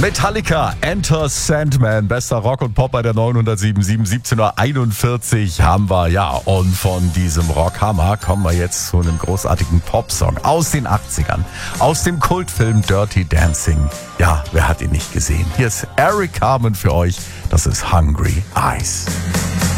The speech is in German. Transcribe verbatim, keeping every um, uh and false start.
Metallica, Enter Sandman, bester Rock und Pop bei der neunhundertsieben, siebzehn Uhr einundvierzig haben wir, ja, und von diesem Rockhammer kommen wir jetzt zu einem großartigen Popsong aus den achtzigern, aus dem Kultfilm Dirty Dancing. Ja, wer hat ihn nicht gesehen? Hier ist Eric Carmen für euch, das ist Hungry Eyes.